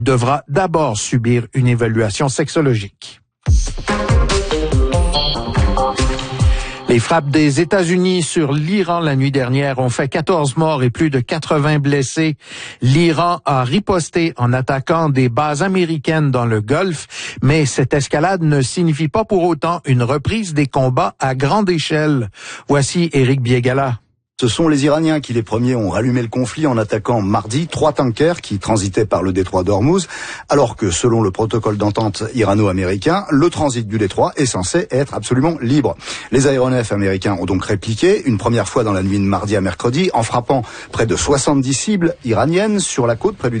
devra d'abord subir une évaluation sexologique. Les frappes des États-Unis sur l'Iran la nuit dernière ont fait 14 morts et plus de 80 blessés. L'Iran a riposté en attaquant des bases américaines dans le Golfe, mais cette escalade ne signifie pas pour autant une reprise des combats à grande échelle. Voici Éric Biégala. Ce sont les Iraniens qui, les premiers, ont rallumé le conflit en attaquant mardi 3 tankers qui transitaient par le détroit d'Ormuz, alors que, selon le protocole d'entente irano-américain, le transit du détroit est censé être absolument libre. Les aéronefs américains ont donc répliqué, une première fois dans la nuit de mardi à mercredi, en frappant près de 70 cibles iraniennes sur la côte près du